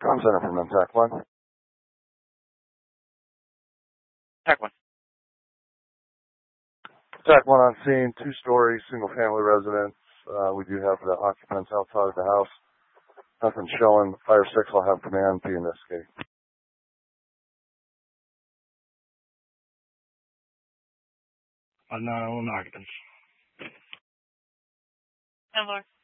Com Center from TAC 1. TAC 1. TAC 1 on scene, two-story, single-family residence. We do have the occupants outside of the house. Nothing showing. Fire 6 will have command to investigate. Unknown occupants. 10-4.